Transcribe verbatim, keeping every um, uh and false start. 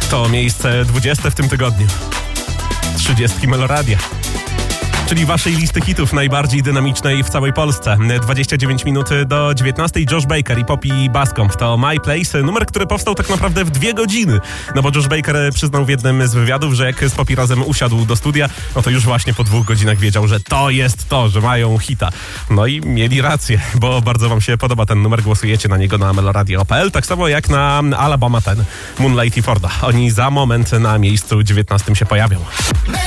To miejsce dwudzieste w tym tygodniu. trzydziestki Meloradia. Czyli waszej listy hitów najbardziej dynamicznej w całej Polsce. dwadzieścia dziewięć minut do dziewiętnastej. Josh Baker i Poppy Bascomb to My Place. Numer, który powstał tak naprawdę w dwie godziny. No bo Josh Baker przyznał w jednym z wywiadów, że jak z Poppy razem usiadł do studia, no to już właśnie po dwóch godzinach wiedział, że to jest to, że mają hita. No i mieli rację, bo bardzo wam się podoba ten numer. Głosujecie na niego na meloradio kropka p l. Tak samo jak na Alabama ten, Moonlight i Forda. Oni za moment na miejscu dziewiętnastym się pojawią.